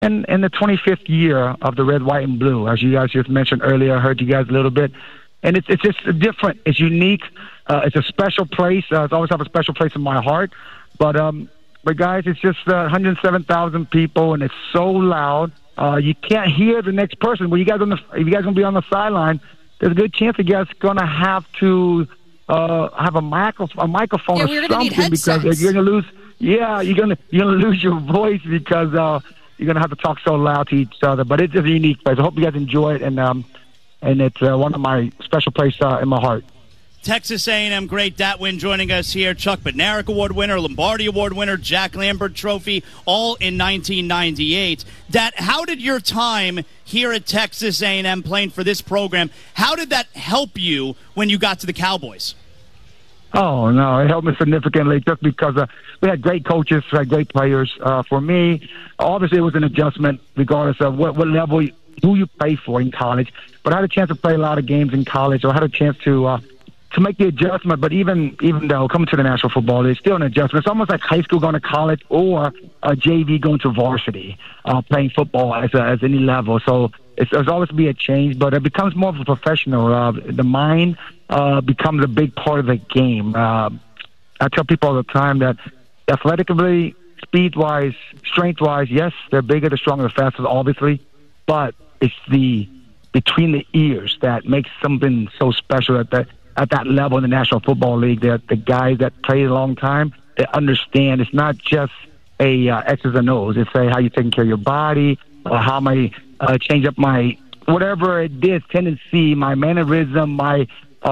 in the 25th year of the red, white, and blue, as you guys just mentioned earlier. I heard you guys a little bit. And it's just different. It's unique. It's a special place. It's always have a special place in my heart. But guys, it's just 107,000 people, and it's so loud. You can't hear the next person. If you guys gonna be on the sideline, there's a good chance you guys gonna have to have a microphone or something, because you're gonna lose. Yeah, you're gonna lose your voice because you're gonna have to talk so loud to each other. But it's just a unique place. I hope you guys enjoy it, and it's one of my special places in my heart. Texas A&M great Dat Nguyen joining us here. Chuck Bednarik Award winner, Lombardi Award winner, Jack Lambert Trophy, all in 1998. Dat, how did your time here at Texas A&M playing for this program, how did that help you when you got to the Cowboys? Oh, no, it helped me significantly just because we had great coaches, we had great players. For me, obviously it was an adjustment regardless of what level, who you play for in college. But I had a chance to play a lot of games in college, so I had a chance to make the adjustment. But even though coming to the National Football League, it's still an adjustment. It's almost like high school going to college or a JV going to varsity, playing football as any level. So there's always be a change, but it becomes more of a professional. The mind becomes a big part of the game. I tell people all the time that athletically, speed-wise, strength-wise, yes, they're bigger, they're stronger, they're faster, obviously, but it's the between the ears that makes something so special at that level in the National Football League. That the guys that play a long time, they understand it's not just a X's and O's. It's how you taking care of your body, or how am I change up my whatever it is, tendency, my mannerism, my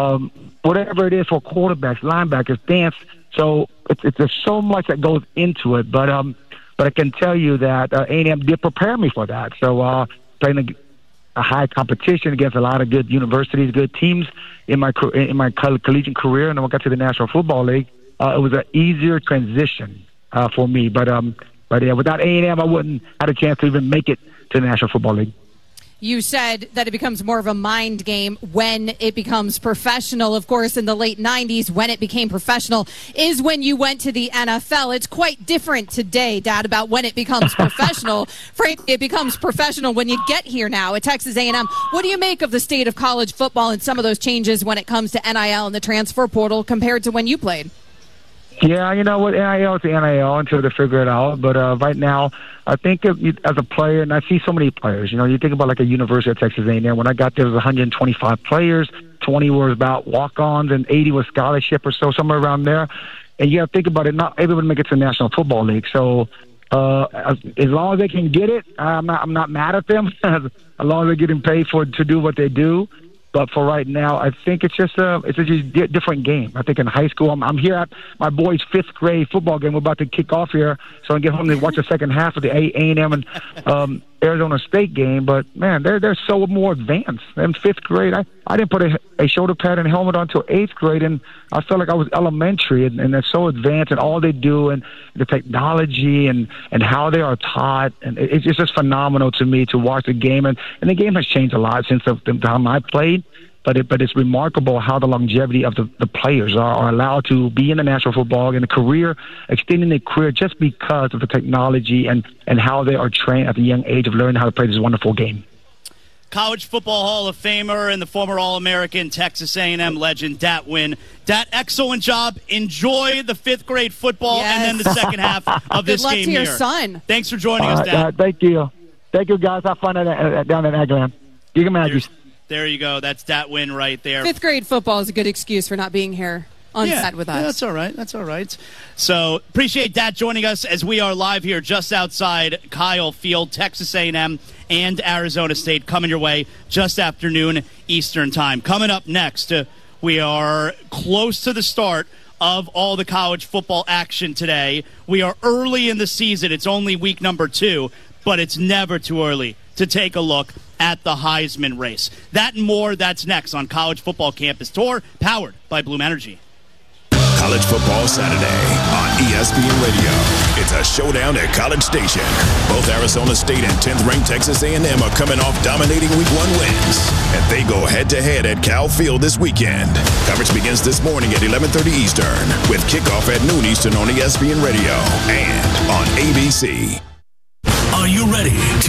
whatever it is for quarterbacks, linebackers, dance. So there's so much that goes into it. But I can tell you that A&M did prepare me for that. So playing a high competition against a lot of good universities, good teams in my collegiate career, and then when I got to the National Football League, it was an easier transition for me. But yeah, without A&M, I wouldn't have a chance to even make it to the National Football League. You said that it becomes more of a mind game when it becomes professional. Of course, in the late 90s, when it became professional is when you went to the NFL. It's quite different today, Dad, about when it becomes professional. Frankly, it becomes professional when you get here now at Texas A&M. What do you make of the state of college football and some of those changes when it comes to NIL and the transfer portal compared to when you played? Yeah, you know what, NIL is the NIL until they figure it out. But right now, I think as a player, and I see so many players, you think about like a University of Texas A&M. When I got there, there was 125 players, 20 were about walk-ons, and 80 was scholarship or so, somewhere around there. And you got to think about it, not everyone make it to the National Football League. So as long as they can get it, I'm not mad at them, as long as they're getting paid to do what they do. But for right now, I think it's just a different game. I think in high school, I'm here at my boys' 5th grade football game. We're about to kick off here, so I get home to watch the second half of the A&M and Arizona State game. But man, they're so more advanced. In 5th grade, I didn't put a shoulder pad and helmet on until 8th grade, and I felt like I was elementary. And they're so advanced, and all they do, and the technology, and how they are taught, and it's just phenomenal to me to watch the game. And the game has changed a lot since the time I played. But it's remarkable how the longevity of the players are allowed to be in the National Football and a career, extending their career just because of the technology and how they are trained at a young age of learning how to play this wonderful game. College Football Hall of Famer and the former All-American Texas A&M legend, Dat Nguyen. Dat, excellent job. Enjoy the 5th grade football and then the second half of this game here. Good luck to your son. Thanks for joining us, Dat. Thank you. Thank you, guys. Have fun down in Aggieland. You can manage. There you go. That's Dat Nguyen right there. 5th grade football is a good excuse for not being here on set with us. Yeah, that's all right. That's all right. So appreciate Dat joining us as we are live here just outside Kyle Field, Texas A&M and Arizona State coming your way just after noon Eastern time. Coming up next, we are close to the start of all the college football action today. We are early in the season. It's only week number 2, but it's never too early to take a look at the Heisman race. That and more, that's next on College Football Campus Tour, powered by Bloom Energy. College Football Saturday on ESPN Radio. It's a showdown at College Station. Both Arizona State and 10th-ranked Texas A&M are coming off dominating Week 1 wins, and they go head-to-head at Cal Field this weekend. Coverage begins this morning at 11:30 Eastern, with kickoff at noon Eastern on ESPN Radio and on ABC. Are you ready